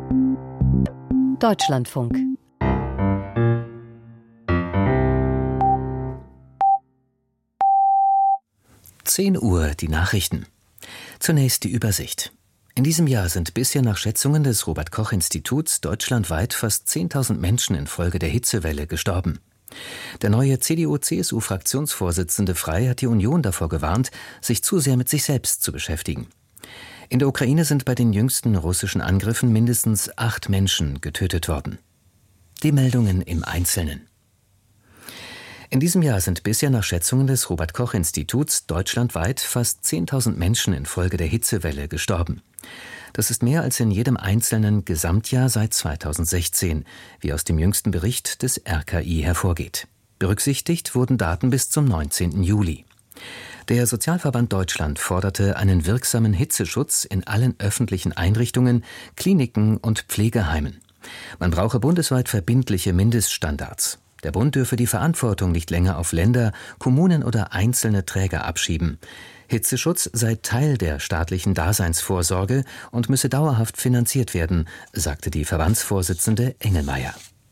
Deutschlandfunk. Uhr, die Nachrichten. Zunächst die Übersicht. In diesem Jahr sind bisher nach Schätzungen des Robert-Koch-Instituts deutschlandweit fast 10.000 Menschen infolge der Hitzewelle gestorben. Der neue CDU-CSU-Fraktionsvorsitzende Frey hat die Union davor gewarnt, sich zu sehr mit sich selbst zu beschäftigen. In der Ukraine sind bei den jüngsten russischen Angriffen mindestens 8 Menschen getötet worden. Die Meldungen im Einzelnen. In diesem Jahr sind bisher nach Schätzungen des Robert-Koch-Instituts deutschlandweit fast 10.000 Menschen infolge der Hitzewelle gestorben. Das ist mehr als in jedem einzelnen Gesamtjahr seit 2016, wie aus dem jüngsten Bericht des RKI hervorgeht. Berücksichtigt wurden Daten bis zum 19. Juli. Der Sozialverband Deutschland forderte einen wirksamen Hitzeschutz in allen öffentlichen Einrichtungen, Kliniken und Pflegeheimen. Man brauche bundesweit verbindliche Mindeststandards. Der Bund dürfe die Verantwortung nicht länger auf Länder, Kommunen oder einzelne Träger abschieben. Hitzeschutz sei Teil der staatlichen Daseinsvorsorge und müsse dauerhaft finanziert werden, sagte die Verbandsvorsitzende Engelmeier.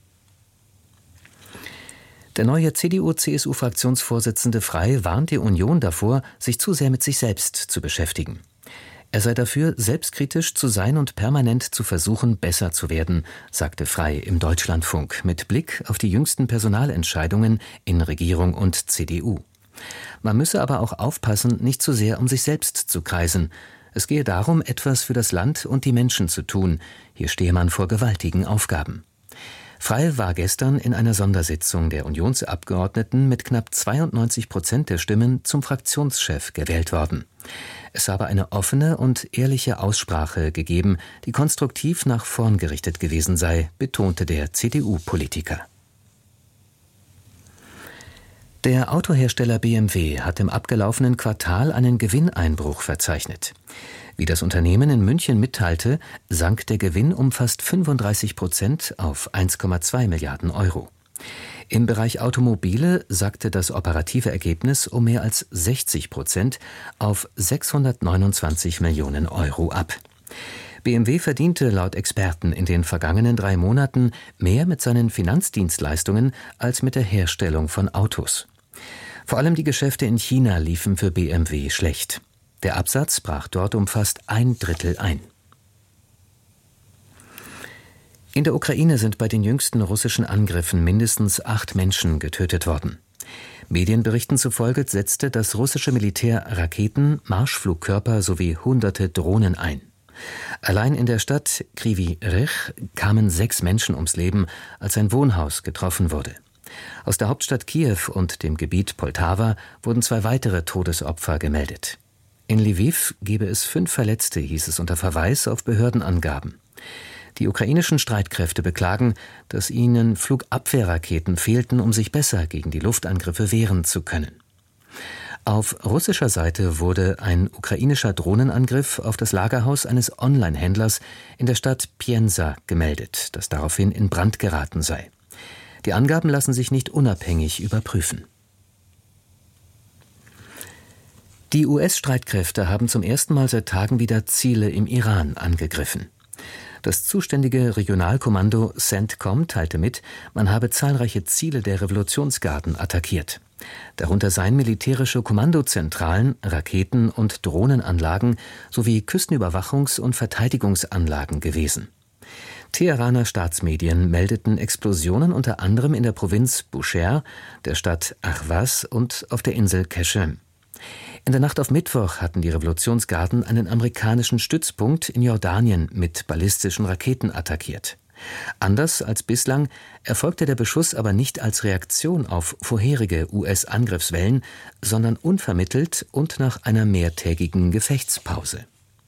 Der neue CDU-CSU-Fraktionsvorsitzende Frey warnt die Union davor, sich zu sehr mit sich selbst zu beschäftigen. Er sei dafür, selbstkritisch zu sein und permanent zu versuchen, besser zu werden, sagte Frey im Deutschlandfunk mit Blick auf die jüngsten Personalentscheidungen in Regierung und CDU. Man müsse aber auch aufpassen, nicht zu sehr um sich selbst zu kreisen. Es gehe darum, etwas für das Land und die Menschen zu tun. Hier stehe man vor gewaltigen Aufgaben. Frey war gestern in einer Sondersitzung der Unionsabgeordneten mit knapp 92% der Stimmen zum Fraktionschef gewählt worden. Es habe eine offene und ehrliche Aussprache gegeben, die konstruktiv nach vorn gerichtet gewesen sei, betonte der CDU-Politiker. Der Autohersteller BMW hat im abgelaufenen Quartal einen Gewinneinbruch verzeichnet. Wie das Unternehmen in München mitteilte, sank der Gewinn um fast 35% auf 1,2 Milliarden Euro. Im Bereich Automobile sackte das operative Ergebnis um mehr als 60% auf 629 Millionen Euro ab. BMW verdiente laut Experten in den vergangenen 3 Monaten mehr mit seinen Finanzdienstleistungen als mit der Herstellung von Autos. Vor allem die Geschäfte in China liefen für BMW schlecht. Der Absatz brach dort um fast 1/3 ein. In der Ukraine sind bei den jüngsten russischen Angriffen mindestens 8 Menschen getötet worden. Medienberichten zufolge setzte das russische Militär Raketen, Marschflugkörper sowie hunderte Drohnen ein. Allein in der Stadt Kryvyi Rih kamen 6 Menschen ums Leben, als ein Wohnhaus getroffen wurde. Aus der Hauptstadt Kiew und dem Gebiet Poltawa wurden 2 weitere Todesopfer gemeldet. In Lviv gebe es 5 Verletzte, hieß es unter Verweis auf Behördenangaben. Die ukrainischen Streitkräfte beklagen, dass ihnen Flugabwehrraketen fehlten, um sich besser gegen die Luftangriffe wehren zu können. Auf russischer Seite wurde ein ukrainischer Drohnenangriff auf das Lagerhaus eines Online-Händlers in der Stadt Pienza gemeldet, das daraufhin in Brand geraten sei. Die Angaben lassen sich nicht unabhängig überprüfen. Die US-Streitkräfte haben zum ersten Mal seit Tagen wieder Ziele im Iran angegriffen. Das zuständige Regionalkommando CENTCOM teilte mit, man habe zahlreiche Ziele der Revolutionsgarden attackiert. Darunter seien militärische Kommandozentralen, Raketen- und Drohnenanlagen sowie Küstenüberwachungs- und Verteidigungsanlagen gewesen. Teheraner Staatsmedien meldeten Explosionen unter anderem in der Provinz Bushehr, der Stadt Ahvaz und auf der Insel Qeshm. In der Nacht auf Mittwoch hatten die Revolutionsgarden einen amerikanischen Stützpunkt in Jordanien mit ballistischen Raketen attackiert. Anders als bislang erfolgte der Beschuss aber nicht als Reaktion auf vorherige US-Angriffswellen, sondern unvermittelt und nach einer mehrtägigen Gefechtspause.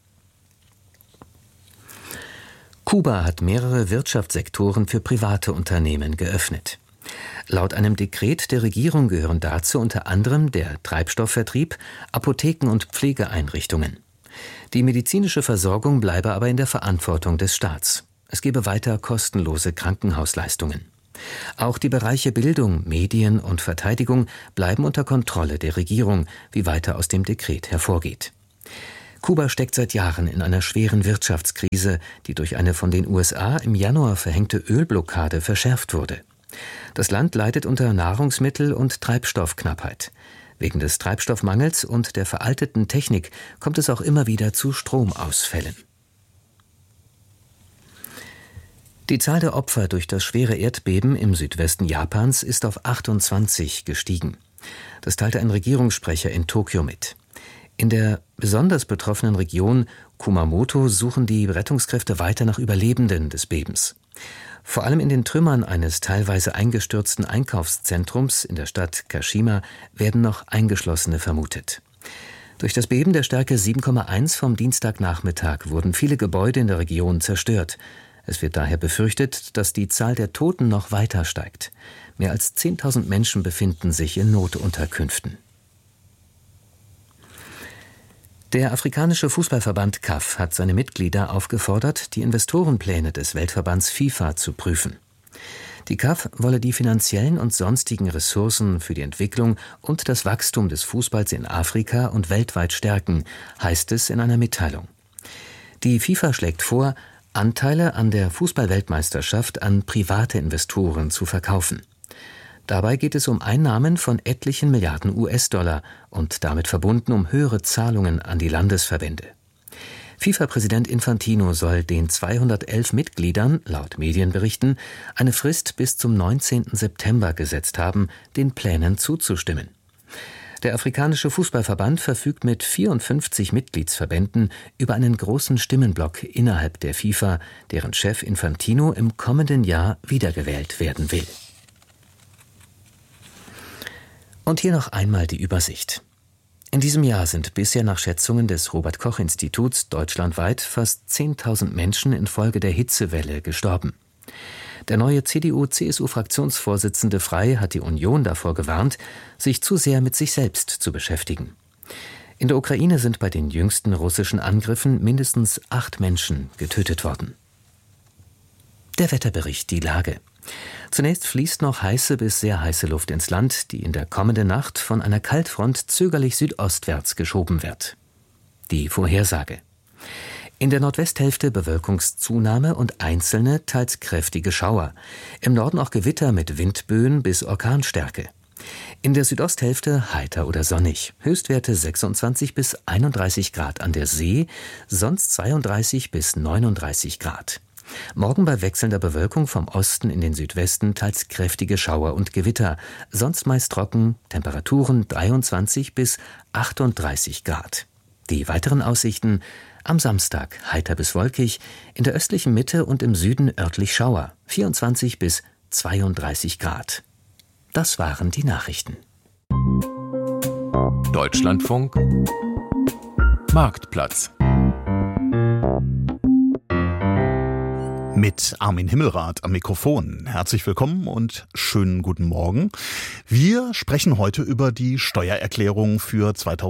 Kuba hat mehrere Wirtschaftssektoren für private Unternehmen geöffnet. Laut einem Dekret der Regierung gehören dazu unter anderem der Treibstoffvertrieb, Apotheken und Pflegeeinrichtungen. Die medizinische Versorgung bleibe aber in der Verantwortung des Staats. Es gebe weiter kostenlose Krankenhausleistungen. Auch die Bereiche Bildung, Medien und Verteidigung bleiben unter Kontrolle der Regierung, wie weiter aus dem Dekret hervorgeht. Kuba steckt seit Jahren in einer schweren Wirtschaftskrise, die durch eine von den USA im Januar verhängte Ölblockade verschärft wurde. Das Land leidet unter Nahrungsmittel- und Treibstoffknappheit. Wegen des Treibstoffmangels und der veralteten Technik kommt es auch immer wieder zu Stromausfällen. Die Zahl der Opfer durch das schwere Erdbeben im Südwesten Japans ist auf 28 gestiegen. Das teilte ein Regierungssprecher in Tokio mit. In der besonders betroffenen Region Kumamoto suchen die Rettungskräfte weiter nach Überlebenden des Bebens. Vor allem in den Trümmern eines teilweise eingestürzten Einkaufszentrums in der Stadt Kashima werden noch Eingeschlossene vermutet. Durch das Beben der Stärke 7,1 vom Dienstagnachmittag wurden viele Gebäude in der Region zerstört. Es wird daher befürchtet, dass die Zahl der Toten noch weiter steigt. Mehr als 10.000 Menschen befinden sich in Notunterkünften. Der afrikanische Fußballverband CAF hat seine Mitglieder aufgefordert, die Investorenpläne des Weltverbands FIFA zu prüfen. Die CAF wolle die finanziellen und sonstigen Ressourcen für die Entwicklung und das Wachstum des Fußballs in Afrika und weltweit stärken, heißt es in einer Mitteilung. Die FIFA schlägt vor, Anteile an der Fußball-Weltmeisterschaft an private Investoren zu verkaufen. Dabei geht es um Einnahmen von etlichen Milliarden US-Dollar und damit verbunden um höhere Zahlungen an die Landesverbände. FIFA-Präsident Infantino soll den 211 Mitgliedern, laut Medienberichten, eine Frist bis zum 19. September gesetzt haben, den Plänen zuzustimmen. Der afrikanische Fußballverband verfügt mit 54 Mitgliedsverbänden über einen großen Stimmenblock innerhalb der FIFA, deren Chef Infantino im kommenden Jahr wiedergewählt werden will. Und hier noch einmal die Übersicht. In diesem Jahr sind bisher nach Schätzungen des Robert-Koch-Instituts deutschlandweit fast 10.000 Menschen infolge der Hitzewelle gestorben. Der neue CDU-CSU-Fraktionsvorsitzende Frey hat die Union davor gewarnt, sich zu sehr mit sich selbst zu beschäftigen. In der Ukraine sind bei den jüngsten russischen Angriffen mindestens 8 Menschen getötet worden. Der Wetterbericht, die Lage. Zunächst fließt noch heiße bis sehr heiße Luft ins Land, die in der kommenden Nacht von einer Kaltfront zögerlich südostwärts geschoben wird. Die Vorhersage. In der Nordwesthälfte Bewölkungszunahme und einzelne, teils kräftige Schauer. Im Norden auch Gewitter mit Windböen bis Orkanstärke. In der Südosthälfte heiter oder sonnig. Höchstwerte 26 bis 31 Grad an der See, sonst 32 bis 39 Grad. Morgen bei wechselnder Bewölkung vom Osten in den Südwesten teils kräftige Schauer und Gewitter, sonst meist trocken, Temperaturen 23 bis 38 Grad. Die weiteren Aussichten: am Samstag heiter bis wolkig, in der östlichen Mitte und im Süden örtlich Schauer, 24 bis 32 Grad. Das waren die Nachrichten. Deutschlandfunk Marktplatz. Mit Armin Himmelrath am Mikrofon. Herzlich willkommen und schönen guten Morgen. Wir sprechen heute über die Steuererklärung für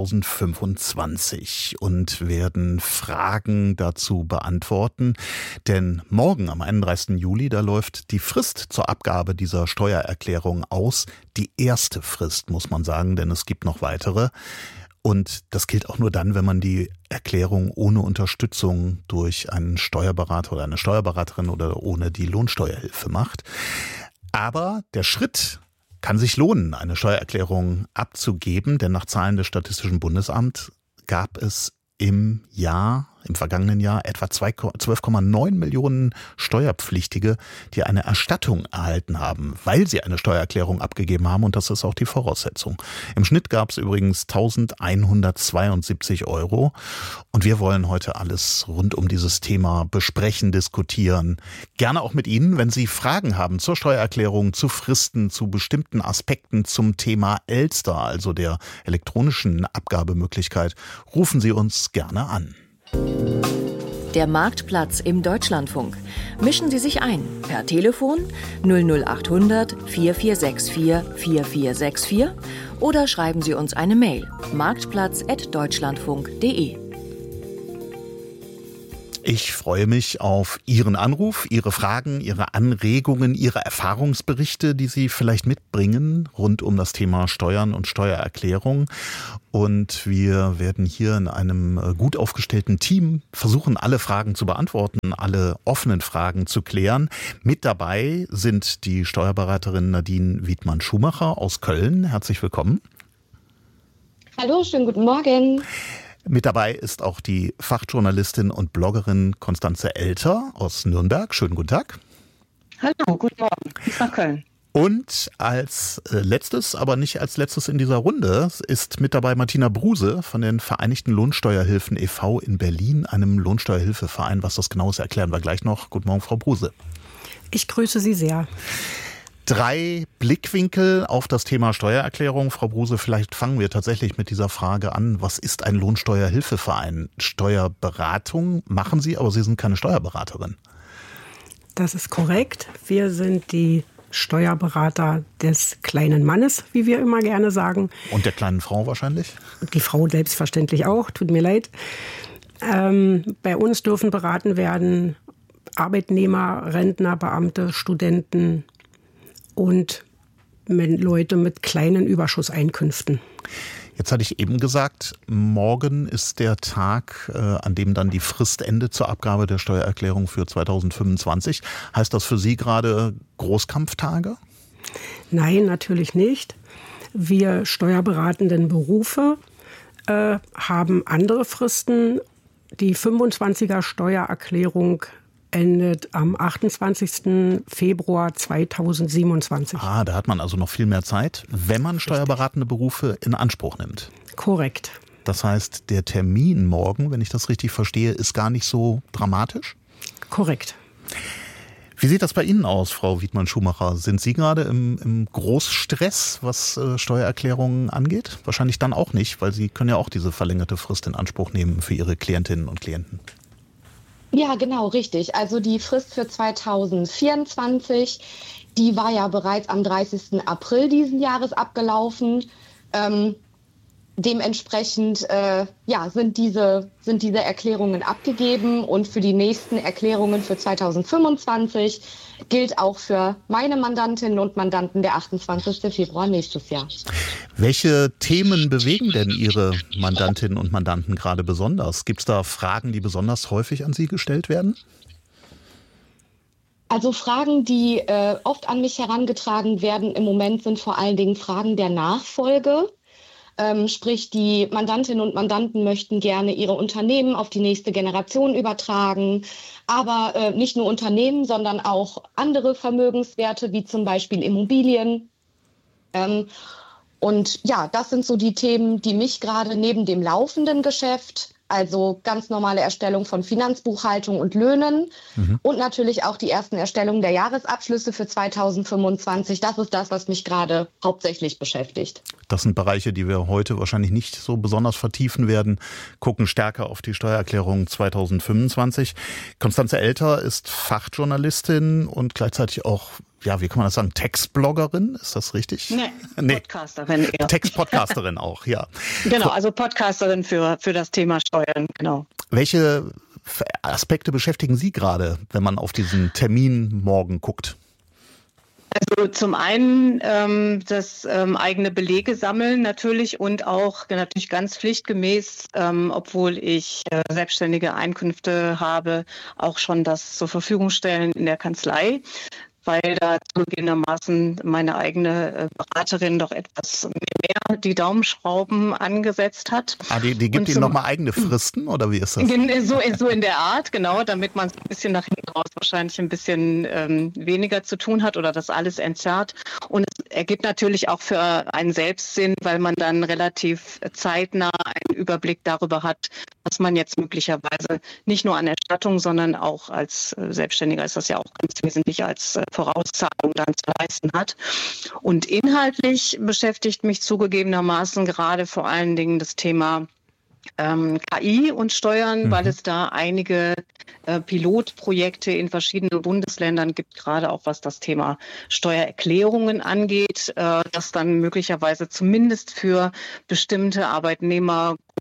2025 und werden Fragen dazu beantworten. Denn morgen, am 31. Juli, da läuft die Frist zur Abgabe dieser Steuererklärung aus. Die erste Frist, muss man sagen, denn es gibt noch weitere. Und das gilt auch nur dann, wenn man die Erklärung ohne Unterstützung durch einen Steuerberater oder eine Steuerberaterin oder ohne die Lohnsteuerhilfe macht. Aber der Schritt kann sich lohnen, eine Steuererklärung abzugeben, denn nach Zahlen des Statistischen Bundesamts gab es im vergangenen Jahr etwa 12,9 Millionen Steuerpflichtige, die eine Erstattung erhalten haben, weil sie eine Steuererklärung abgegeben haben, und das ist auch die Voraussetzung. Im Schnitt gab es übrigens 1.172 €. Und wir wollen heute alles rund um dieses Thema besprechen, diskutieren. Gerne auch mit Ihnen, wenn Sie Fragen haben zur Steuererklärung, zu Fristen, zu bestimmten Aspekten zum Thema Elster, also der elektronischen Abgabemöglichkeit, rufen Sie uns gerne an. Der Marktplatz im Deutschlandfunk. Mischen Sie sich ein per Telefon 00800 4464 4464 oder schreiben Sie uns eine Mail marktplatz@deutschlandfunk.de. Ich freue mich auf Ihren Anruf, Ihre Fragen, Ihre Anregungen, Ihre Erfahrungsberichte, die Sie vielleicht mitbringen rund um das Thema Steuern und Steuererklärung. Und wir werden hier in einem gut aufgestellten Team versuchen, alle Fragen zu beantworten, alle offenen Fragen zu klären. Mit dabei sind die Steuerberaterin Nadine Wiedmann-Schumacher aus Köln. Herzlich willkommen. Hallo, schönen guten Morgen. Mit dabei ist auch die Fachjournalistin und Bloggerin Constanze Elter aus Nürnberg. Schönen guten Tag. Hallo, guten Morgen. Bis nach Köln. Und als letztes, aber nicht als letztes in dieser Runde, ist mit dabei Martina Bruse von den Vereinigten Lohnsteuerhilfen e.V. in Berlin, einem Lohnsteuerhilfeverein. Was das genau ist, erklären wir gleich noch. Guten Morgen, Frau Bruse. Ich grüße Sie sehr. 3 Blickwinkel auf das Thema Steuererklärung. Frau Bruse, vielleicht fangen wir tatsächlich mit dieser Frage an. Was ist ein Lohnsteuerhilfeverein? Steuerberatung machen Sie, aber Sie sind keine Steuerberaterin. Das ist korrekt. Wir sind die Steuerberater des kleinen Mannes, wie wir immer gerne sagen. Und der kleinen Frau wahrscheinlich? Die Frau selbstverständlich auch, tut mir leid. Bei uns dürfen beraten werden Arbeitnehmer, Rentner, Beamte, Studenten und Leute mit kleinen Überschusseinkünften. Jetzt hatte ich eben gesagt, morgen ist der Tag, an dem dann die Frist endet zur Abgabe der Steuererklärung für 2025. Heißt das für Sie gerade Großkampftage? Nein, natürlich nicht. Wir steuerberatenden Berufe haben andere Fristen. Die 25er Steuererklärung endet am 28. Februar 2027. Da hat man also noch viel mehr Zeit, wenn man steuerberatende Berufe in Anspruch nimmt. Korrekt. Das heißt, der Termin morgen, wenn ich das richtig verstehe, ist gar nicht so dramatisch? Korrekt. Wie sieht das bei Ihnen aus, Frau Wiedmann-Schumacher? Sind Sie gerade im Großstress, was Steuererklärungen angeht? Wahrscheinlich dann auch nicht, weil Sie können ja auch diese verlängerte Frist in Anspruch nehmen für Ihre Klientinnen und Klienten. Ja, genau, richtig. Also die Frist für 2024, die war ja bereits am 30. April diesen Jahres abgelaufen. Dementsprechend sind diese Erklärungen abgegeben und für die nächsten Erklärungen für 2025 gilt auch für meine Mandantinnen und Mandanten der 28. Februar nächstes Jahr. Welche Themen bewegen denn Ihre Mandantinnen und Mandanten gerade besonders? Gibt es da Fragen, die besonders häufig an Sie gestellt werden? Also Fragen, die oft an mich herangetragen werden im Moment, sind vor allen Dingen Fragen der Nachfolge. Sprich, die Mandantinnen und Mandanten möchten gerne ihre Unternehmen auf die nächste Generation übertragen, aber nicht nur Unternehmen, sondern auch andere Vermögenswerte, wie zum Beispiel Immobilien. Und ja, das sind so die Themen, die mich gerade neben dem laufenden Geschäft, also ganz normale Erstellung von Finanzbuchhaltung und Löhnen und natürlich auch die ersten Erstellungen der Jahresabschlüsse für 2025. Das ist das, was mich gerade hauptsächlich beschäftigt. Das sind Bereiche, die wir heute wahrscheinlich nicht so besonders vertiefen werden, gucken stärker auf die Steuererklärung 2025. Constanze Elter ist Fachjournalistin und gleichzeitig auch, ja, wie kann man das sagen, Textbloggerin, ist das richtig? Nee. Podcasterin eher. Textpodcasterin auch, ja. Genau, also Podcasterin für das Thema Steuern, genau. Welche Aspekte beschäftigen Sie gerade, wenn man auf diesen Termin morgen guckt? Also zum einen das eigene Belege sammeln natürlich und auch natürlich ganz pflichtgemäß, obwohl ich selbstständige Einkünfte habe, auch schon das zur Verfügung stellen in der Kanzlei, weil da zugegebenermaßen meine eigene Beraterin doch etwas mehr die Daumenschrauben angesetzt hat. Die gibt Ihnen nochmal eigene Fristen, oder wie ist das? So in der Art, genau, damit man es ein bisschen nach hinten raus wahrscheinlich ein bisschen weniger zu tun hat oder das alles entzerrt. Und es ergibt natürlich auch für einen selbst Sinn, weil man dann relativ zeitnah einen Überblick darüber hat, was man jetzt möglicherweise nicht nur an Erstattung, sondern auch als Selbstständiger ist das ja auch ganz wesentlich als Vorauszahlung dann zu leisten hat. Und inhaltlich beschäftigt mich zugegebenermaßen gerade vor allen Dingen das Thema KI und Steuern, weil es da einige Pilotprojekte in verschiedenen Bundesländern gibt, gerade auch was das Thema Steuererklärungen angeht, das dann möglicherweise zumindest für bestimmte Arbeitnehmergruppen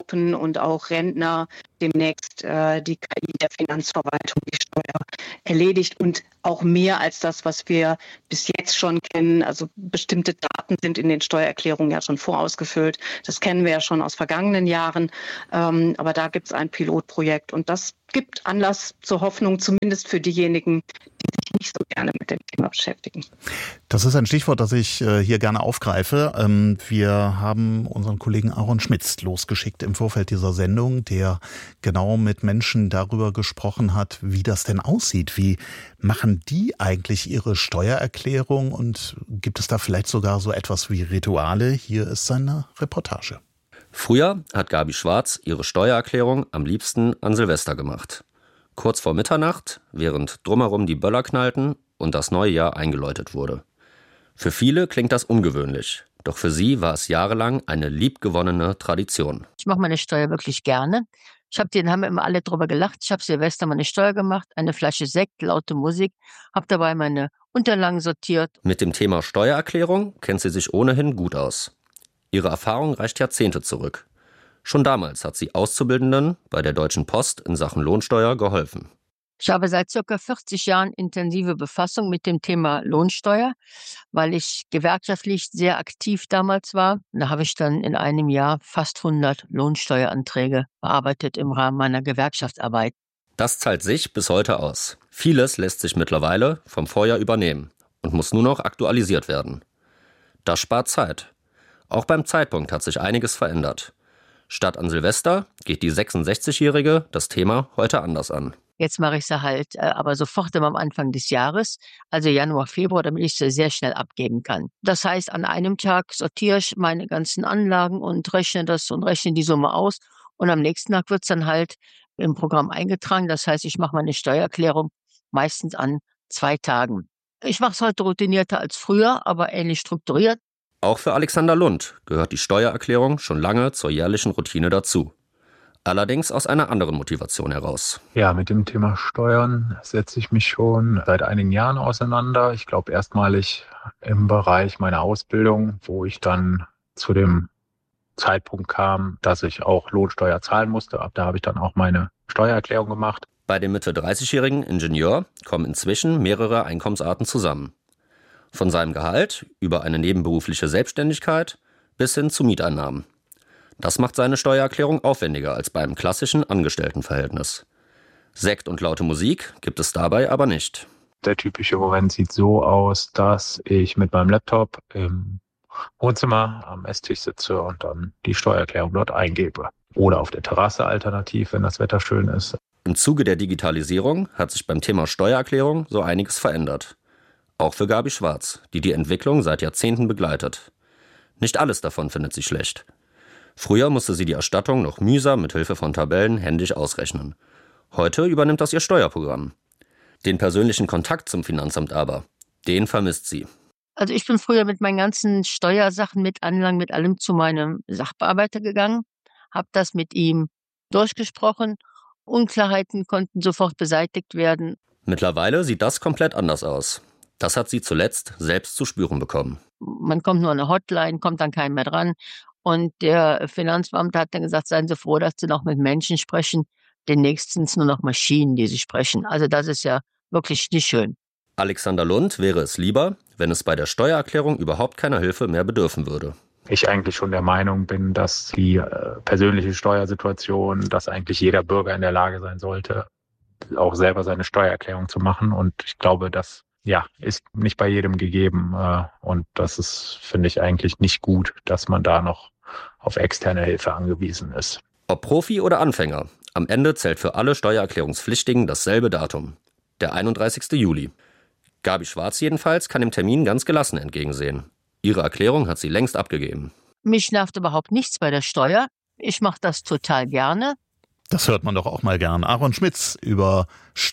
Berufsgruppen und auch Rentner demnächst die KI der Finanzverwaltung die Steuer erledigt und auch mehr als das, was wir bis jetzt schon kennen. Also bestimmte Daten sind in den Steuererklärungen ja schon vorausgefüllt. Das kennen wir ja schon aus vergangenen Jahren. Aber da gibt es ein Pilotprojekt und das gibt Anlass zur Hoffnung, zumindest für diejenigen, die sich nicht so gerne mit dem Thema beschäftigen. Das ist ein Stichwort, das ich hier gerne aufgreife. Wir haben unseren Kollegen Aaron Schmitz losgeschickt im Vorfeld dieser Sendung, der genau mit Menschen darüber gesprochen hat, wie das denn aussieht. Wie machen die eigentlich ihre Steuererklärung und gibt es da vielleicht sogar so etwas wie Rituale? Hier ist seine Reportage. Früher hat Gabi Schwarz ihre Steuererklärung am liebsten an Silvester gemacht. Kurz vor Mitternacht, während drumherum die Böller knallten und das neue Jahr eingeläutet wurde. Für viele klingt das ungewöhnlich, doch für sie war es jahrelang eine liebgewonnene Tradition. Ich mache meine Steuer wirklich gerne. Haben immer alle drüber gelacht. Ich habe Silvester meine Steuer gemacht, eine Flasche Sekt, laute Musik, habe dabei meine Unterlagen sortiert. Mit dem Thema Steuererklärung kennt sie sich ohnehin gut aus. Ihre Erfahrung reicht Jahrzehnte zurück. Schon damals hat sie Auszubildenden bei der Deutschen Post in Sachen Lohnsteuer geholfen. Ich habe seit ca. 40 Jahren intensive Befassung mit dem Thema Lohnsteuer, weil ich gewerkschaftlich sehr aktiv damals war. Da habe ich dann in einem Jahr fast 100 Lohnsteueranträge bearbeitet im Rahmen meiner Gewerkschaftsarbeit. Das zahlt sich bis heute aus. Vieles lässt sich mittlerweile vom Vorjahr übernehmen und muss nur noch aktualisiert werden. Das spart Zeit. Auch beim Zeitpunkt hat sich einiges verändert. Statt an Silvester geht die 66-Jährige das Thema heute anders an. Jetzt mache ich sie halt aber sofort immer am Anfang des Jahres, also Januar, Februar, damit ich sie sehr schnell abgeben kann. Das heißt, an einem Tag sortiere ich meine ganzen Anlagen und rechne die Summe aus. Und am nächsten Tag wird es dann halt im Programm eingetragen. Das heißt, ich mache meine Steuererklärung meistens an 2 Tagen. Ich mache es heute routinierter als früher, aber ähnlich strukturiert. Auch für Alexander Lund gehört die Steuererklärung schon lange zur jährlichen Routine dazu. Allerdings aus einer anderen Motivation heraus. Ja, mit dem Thema Steuern setze ich mich schon seit einigen Jahren auseinander. Ich glaube erstmalig im Bereich meiner Ausbildung, wo ich dann zu dem Zeitpunkt kam, dass ich auch Lohnsteuer zahlen musste. Ab da habe ich dann auch meine Steuererklärung gemacht. Bei dem Mitte-30-jährigen Ingenieur kommen inzwischen mehrere Einkommensarten zusammen. Von seinem Gehalt über eine nebenberufliche Selbstständigkeit bis hin zu Mieteinnahmen. Das macht seine Steuererklärung aufwendiger als beim klassischen Angestelltenverhältnis. Sekt und laute Musik gibt es dabei aber nicht. Der typische Moment sieht so aus, dass ich mit meinem Laptop im Wohnzimmer am Esstisch sitze und dann die Steuererklärung dort eingebe. Oder auf der Terrasse alternativ, wenn das Wetter schön ist. Im Zuge der Digitalisierung hat sich beim Thema Steuererklärung so einiges verändert. Auch für Gabi Schwarz, die die Entwicklung seit Jahrzehnten begleitet. Nicht alles davon findet sie schlecht. Früher musste sie die Erstattung noch mühsam mit Hilfe von Tabellen händisch ausrechnen. Heute übernimmt das ihr Steuerprogramm. Den persönlichen Kontakt zum Finanzamt aber, den vermisst sie. Also ich bin früher mit meinen ganzen Steuersachen, mit Anlagen, mit allem zu meinem Sachbearbeiter gegangen, habe das mit ihm durchgesprochen. Unklarheiten konnten sofort beseitigt werden. Mittlerweile sieht das komplett anders aus. Das hat sie zuletzt selbst zu spüren bekommen. Man kommt nur an eine Hotline, kommt dann keiner mehr dran. Und der Finanzbeamte hat dann gesagt, seien Sie froh, dass Sie noch mit Menschen sprechen. Demnächst sind es nur noch Maschinen, die Sie sprechen. Also das ist ja wirklich nicht schön. Alexander Lund wäre es lieber, wenn es bei der Steuererklärung überhaupt keiner Hilfe mehr bedürfen würde. Ich eigentlich schon der Meinung bin, dass die persönliche Steuersituation, dass eigentlich jeder Bürger in der Lage sein sollte, auch selber seine Steuererklärung zu machen. Und ich glaube, das ist nicht bei jedem gegeben. Und das ist, finde ich, eigentlich nicht gut, dass man da noch auf externe Hilfe angewiesen ist. Ob Profi oder Anfänger, am Ende zählt für alle Steuererklärungspflichtigen dasselbe Datum, der 31. Juli. Gabi Schwarz jedenfalls kann dem Termin ganz gelassen entgegensehen. Ihre Erklärung hat sie längst abgegeben. Mich nervt überhaupt nichts bei der Steuer. Ich mache das total gerne. Das hört man doch auch mal gern. Aaron Schmitz über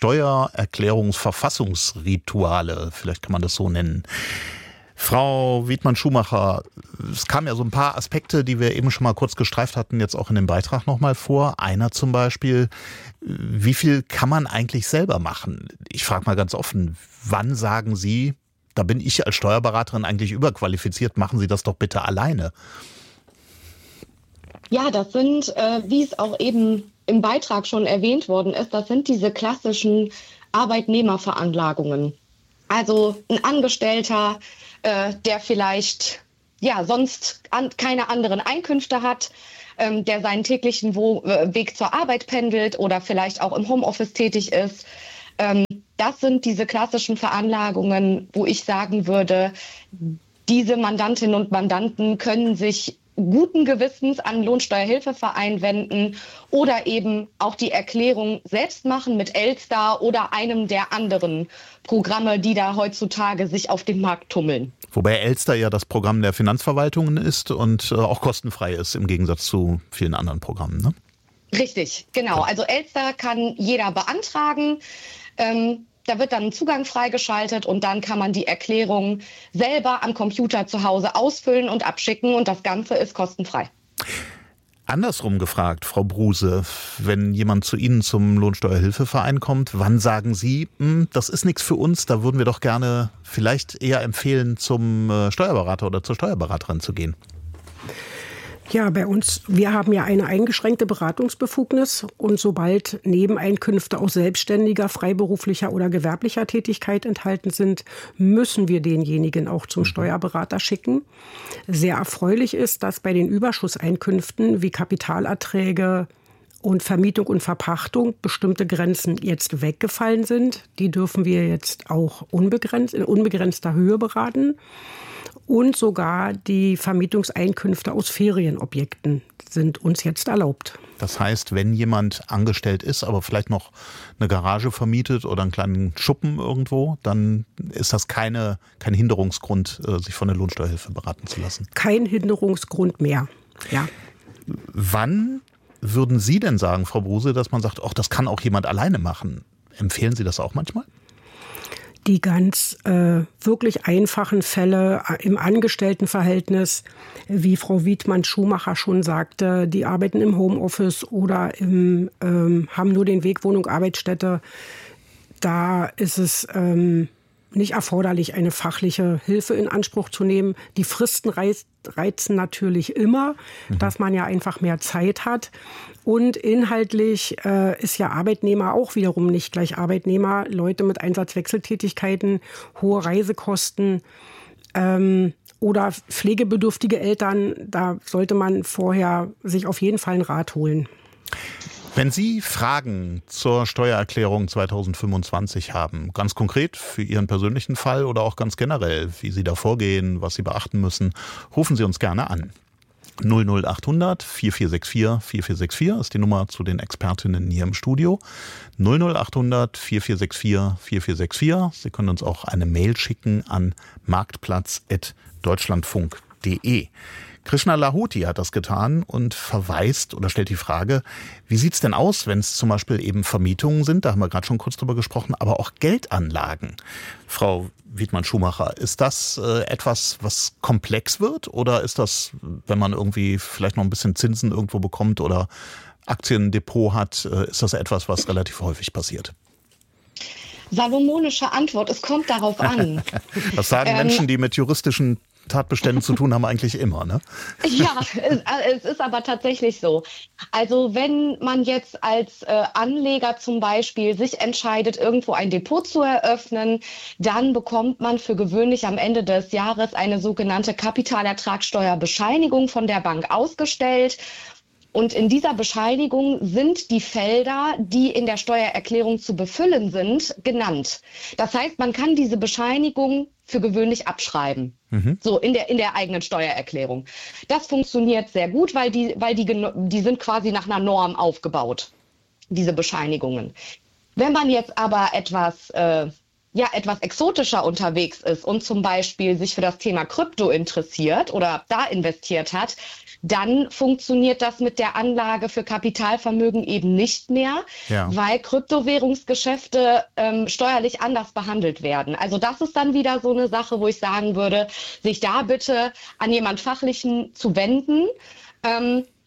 Steuererklärungsverfassungsrituale, vielleicht kann man das so nennen. Frau Wiedmann-Schumacher, es kamen ja so ein paar Aspekte, die wir eben schon mal kurz gestreift hatten, jetzt auch in dem Beitrag nochmal vor. Einer zum Beispiel, wie viel kann man eigentlich selber machen? Ich frage mal ganz offen, wann sagen Sie, da bin ich als Steuerberaterin eigentlich überqualifiziert, machen Sie das doch bitte alleine? Ja, das sind, wie es auch eben im Beitrag schon erwähnt worden ist, das sind diese klassischen Arbeitnehmerveranlagungen. Also ein Angestellter, der vielleicht sonst keine anderen Einkünfte hat, der seinen täglichen Weg zur Arbeit pendelt oder vielleicht auch im Homeoffice tätig ist. Das sind diese klassischen Veranlagungen, wo ich sagen würde, diese Mandantinnen und Mandanten können sich guten Gewissens an Lohnsteuerhilfeverein wenden oder eben auch die Erklärung selbst machen mit Elster oder einem der anderen Programme, die da heutzutage sich auf dem Markt tummeln. Wobei Elster ja das Programm der Finanzverwaltungen ist und auch kostenfrei ist im Gegensatz zu vielen anderen Programmen, ne? Richtig, genau. Also Elster kann jeder beantragen. Da wird dann ein Zugang freigeschaltet und dann kann man die Erklärung selber am Computer zu Hause ausfüllen und abschicken und das Ganze ist kostenfrei. Andersrum gefragt, Frau Bruse, wenn jemand zu Ihnen zum Lohnsteuerhilfeverein kommt, wann sagen Sie, das ist nichts für uns, da würden wir doch gerne vielleicht eher empfehlen, zum Steuerberater oder zur Steuerberaterin zu gehen? Ja, bei uns, wir haben ja eine eingeschränkte Beratungsbefugnis und sobald Nebeneinkünfte aus selbstständiger, freiberuflicher oder gewerblicher Tätigkeit enthalten sind, müssen wir denjenigen auch zum Steuerberater schicken. Sehr erfreulich ist, dass bei den Überschusseinkünften wie Kapitalerträge und Vermietung und Verpachtung bestimmte Grenzen jetzt weggefallen sind. Die dürfen wir jetzt auch in unbegrenzter Höhe beraten. Und sogar die Vermietungseinkünfte aus Ferienobjekten sind uns jetzt erlaubt. Das heißt, wenn jemand angestellt ist, aber vielleicht noch eine Garage vermietet oder einen kleinen Schuppen irgendwo, dann ist das kein Hinderungsgrund, sich von der Lohnsteuerhilfe beraten zu lassen. Kein Hinderungsgrund mehr, ja. Wann würden Sie denn sagen, Frau Bruse, dass man sagt, das kann auch jemand alleine machen? Empfehlen Sie das auch manchmal? Die ganz wirklich einfachen Fälle im Angestelltenverhältnis, wie Frau Wiedmann-Schumacher schon sagte, die arbeiten im Homeoffice oder haben nur den Weg Wohnung, Arbeitsstätte. Da ist es nicht erforderlich, eine fachliche Hilfe in Anspruch zu nehmen. Die Fristen reizen natürlich immer, dass man ja einfach mehr Zeit hat. Und inhaltlich ist ja Arbeitnehmer auch wiederum nicht gleich Arbeitnehmer. Leute mit Einsatzwechseltätigkeiten, hohe Reisekosten oder pflegebedürftige Eltern, da sollte man vorher sich auf jeden Fall einen Rat holen. Wenn Sie Fragen zur Steuererklärung 2025 haben, ganz konkret für Ihren persönlichen Fall oder auch ganz generell, wie Sie da vorgehen, was Sie beachten müssen, rufen Sie uns gerne an. 00800 4464 4464 ist die Nummer zu den Expertinnen hier im Studio. 00800 4464 4464. Sie können uns auch eine Mail schicken an marktplatz@deutschlandfunk.de. Krishna Lahoti hat das getan und verweist oder stellt die Frage, wie sieht's denn aus, wenn es zum Beispiel eben Vermietungen sind, da haben wir gerade schon kurz drüber gesprochen, aber auch Geldanlagen. Frau Wiedmann-Schumacher, ist das etwas, was komplex wird oder ist das, wenn man irgendwie vielleicht noch ein bisschen Zinsen irgendwo bekommt oder Aktiendepot hat, ist das etwas, was relativ häufig passiert? Salomonische Antwort, es kommt darauf an. Das sagen Menschen, die mit juristischen Tatbeständen zu tun haben, eigentlich immer, ne? Ja, es ist aber tatsächlich so. Also wenn man jetzt als Anleger zum Beispiel sich entscheidet, irgendwo ein Depot zu eröffnen, dann bekommt man für gewöhnlich am Ende des Jahres eine sogenannte Kapitalertragssteuerbescheinigung von der Bank ausgestellt. Und in dieser Bescheinigung sind die Felder, die in der Steuererklärung zu befüllen sind, genannt. Das heißt, man kann diese Bescheinigung für gewöhnlich abschreiben, so in der eigenen Steuererklärung. Das funktioniert sehr gut, weil die sind quasi nach einer Norm aufgebaut, diese Bescheinigungen. Wenn man jetzt aber etwas exotischer unterwegs ist und zum Beispiel sich für das Thema Krypto interessiert oder da investiert hat, dann funktioniert das mit der Anlage für Kapitalvermögen eben nicht mehr, weil Kryptowährungsgeschäfte steuerlich anders behandelt werden. Also das ist dann wieder so eine Sache, wo ich sagen würde, sich da bitte an jemand Fachlichen zu wenden.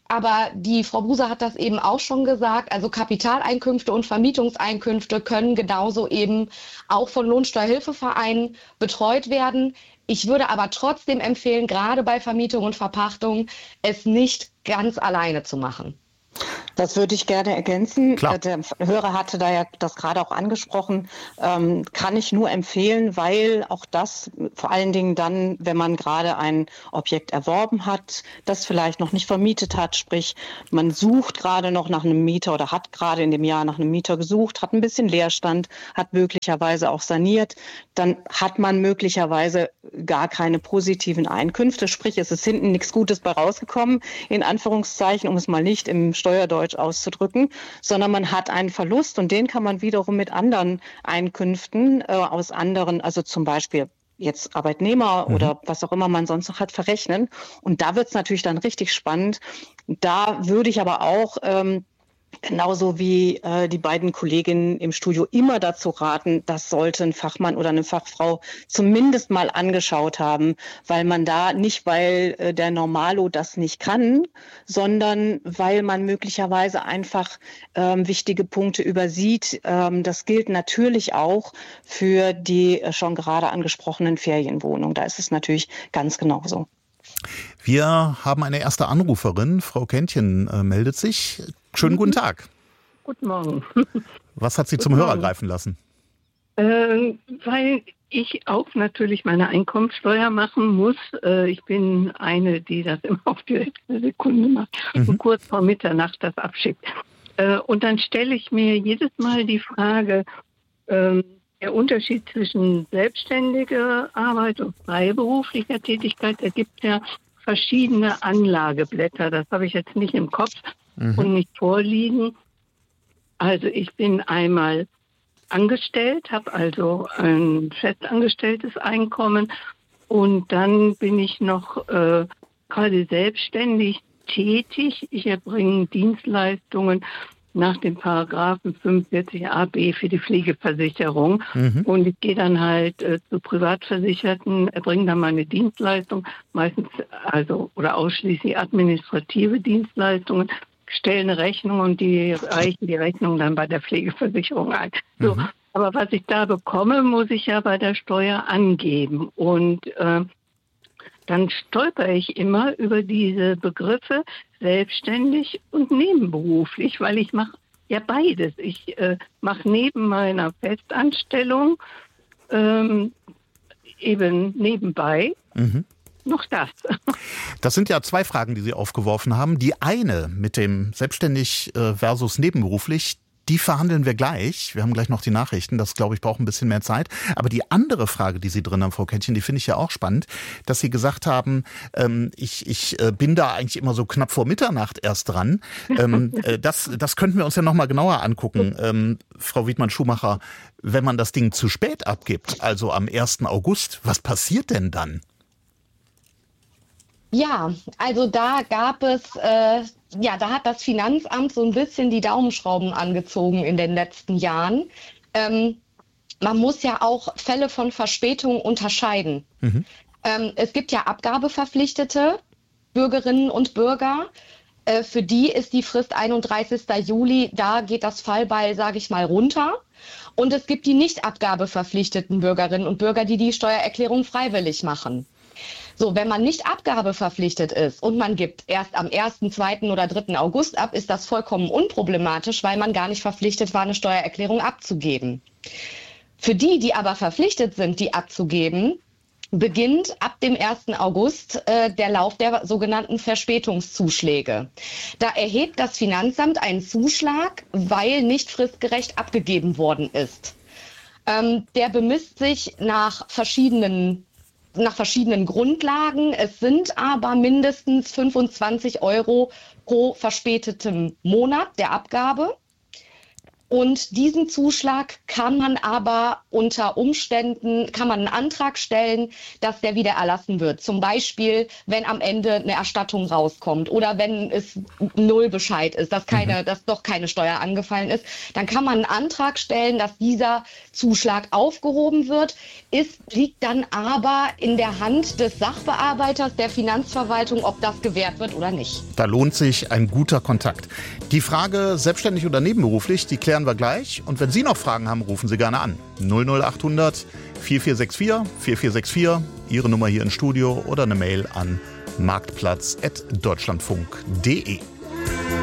Aber die Frau Buser hat das eben auch schon gesagt, also Kapitaleinkünfte und Vermietungseinkünfte können genauso eben auch von Lohnsteuerhilfevereinen betreut werden. Ich würde aber trotzdem empfehlen, gerade bei Vermietung und Verpachtung, es nicht ganz alleine zu machen. Das würde ich gerne ergänzen. Klar. Der Hörer hatte da ja das gerade auch angesprochen. Kann ich nur empfehlen, weil auch das vor allen Dingen dann, wenn man gerade ein Objekt erworben hat, das vielleicht noch nicht vermietet hat, sprich man sucht gerade noch nach einem Mieter oder hat gerade in dem Jahr nach einem Mieter gesucht, hat ein bisschen Leerstand, hat möglicherweise auch saniert, dann hat man möglicherweise gar keine positiven Einkünfte, sprich es ist hinten nichts Gutes bei rausgekommen, in Anführungszeichen, um es mal nicht im Steuerdeutsch auszudrücken, sondern man hat einen Verlust und den kann man wiederum mit anderen Einkünften aus anderen, also zum Beispiel jetzt Arbeitnehmer oder was auch immer man sonst noch hat, verrechnen. Und da wird es natürlich dann richtig spannend. Da würde ich aber auch genauso wie die beiden Kolleginnen im Studio immer dazu raten, das sollte ein Fachmann oder eine Fachfrau zumindest mal angeschaut haben, weil man da nicht, weil der Normalo das nicht kann, sondern weil man möglicherweise einfach wichtige Punkte übersieht. Das gilt natürlich auch für die schon gerade angesprochenen Ferienwohnungen. Da ist es natürlich ganz genauso. Wir haben eine erste Anruferin. Frau Käntchen meldet sich. Schönen guten Tag. Guten Morgen. Was hat Sie zum Hörer greifen lassen? Weil ich auch natürlich meine Einkommensteuer machen muss. Ich bin eine, die das immer auf die letzte Sekunde macht und kurz vor Mitternacht das abschickt. Und dann stelle ich mir jedes Mal die Frage, der Unterschied zwischen selbstständiger Arbeit und freiberuflicher Tätigkeit, da gibt es ja verschiedene Anlageblätter. Das habe ich jetzt nicht im Kopf und nicht vorliegen. Also ich bin einmal angestellt, habe also ein festangestelltes Einkommen und dann bin ich noch quasi selbstständig tätig. Ich erbringe Dienstleistungen nach dem Paragraphen 45a-b für die Pflegeversicherung. Und ich gehe dann halt zu Privatversicherten, erbringe dann meine Dienstleistung, meistens also oder ausschließlich administrative Dienstleistungen, stelle eine Rechnung und die reichen die Rechnung dann bei der Pflegeversicherung ein. So, aber was ich da bekomme, muss ich ja bei der Steuer angeben. Und dann stolper ich immer über diese Begriffe selbstständig und nebenberuflich, weil ich mache ja beides. Ich mache neben meiner Festanstellung eben nebenbei noch das. Das sind ja zwei Fragen, die Sie aufgeworfen haben. Die eine mit dem selbstständig versus nebenberuflich, die verhandeln wir gleich. Wir haben gleich noch die Nachrichten. Das, glaube ich, braucht ein bisschen mehr Zeit. Aber die andere Frage, die Sie drin haben, Frau Käntchen, die finde ich ja auch spannend, dass Sie gesagt haben, ich bin da eigentlich immer so knapp vor Mitternacht erst dran. Das könnten wir uns ja noch mal genauer angucken. Frau Wiedmann-Schumacher, wenn man das Ding zu spät abgibt, also am 1. August, was passiert denn dann? Ja, also da gab es, da hat das Finanzamt so ein bisschen die Daumenschrauben angezogen in den letzten Jahren. Man muss ja auch Fälle von Verspätung unterscheiden. Es gibt ja abgabeverpflichtete Bürgerinnen und Bürger. Für die ist die Frist 31. Juli, da geht das Fallbeil, sage ich mal, runter. Und es gibt die nicht abgabeverpflichteten Bürgerinnen und Bürger, die Steuererklärung freiwillig machen. So, wenn man nicht abgabeverpflichtet ist und man gibt erst am 1., 2. oder 3. August ab, ist das vollkommen unproblematisch, weil man gar nicht verpflichtet war, eine Steuererklärung abzugeben. Für die, die aber verpflichtet sind, die abzugeben, beginnt ab dem 1. August der Lauf der sogenannten Verspätungszuschläge. Da erhebt das Finanzamt einen Zuschlag, weil nicht fristgerecht abgegeben worden ist. Der bemisst sich nach verschiedenen Grundlagen. Es sind aber mindestens 25 € pro verspätetem Monat der Abgabe. Und diesen Zuschlag kann man aber unter Umständen, kann man einen Antrag stellen, dass der wieder erlassen wird. Zum Beispiel, wenn am Ende eine Erstattung rauskommt oder wenn es Nullbescheid ist, dass doch keine Steuer angefallen ist, dann kann man einen Antrag stellen, dass dieser Zuschlag aufgehoben wird. Es liegt dann aber in der Hand des Sachbearbeiters, der Finanzverwaltung, ob das gewährt wird oder nicht. Da lohnt sich ein guter Kontakt. Die Frage, selbstständig oder nebenberuflich, die klären wir gleich. Und wenn Sie noch Fragen haben, rufen Sie gerne an. 00800 4464 4464, Ihre Nummer hier im Studio oder eine Mail an marktplatz@deutschlandfunk.de.